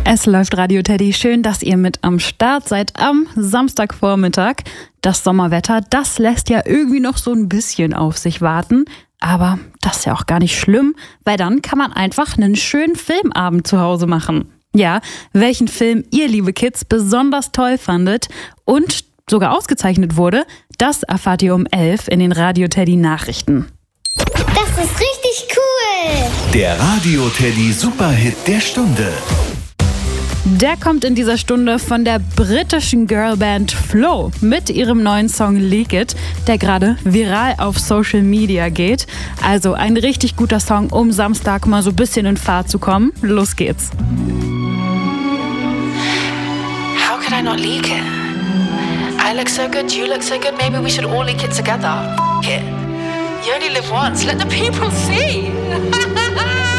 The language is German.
Es läuft Radio Teddy. Schön, dass ihr mit am Start seid am Samstagvormittag. Das Sommerwetter, das lässt ja irgendwie noch so ein bisschen auf sich warten. Aber das ist ja auch gar nicht schlimm, weil dann kann man einfach einen schönen Filmabend zu Hause machen. Ja, welchen Film ihr, liebe Kids, besonders toll fandet und sogar ausgezeichnet wurde, das erfahrt ihr um 11 in den Radio Teddy Nachrichten. Das ist richtig cool! Der Radio Teddy Superhit der Stunde. Der kommt in dieser Stunde von der britischen Girlband Flo mit ihrem neuen Song Leak It, der gerade viral auf Social Media geht. Also ein richtig guter Song, um Samstag mal so ein bisschen in Fahrt zu kommen. Los geht's. How could I not leak it? I look so good, you look so good, maybe we should all leak it together. F*** it. You only live once, let the people see.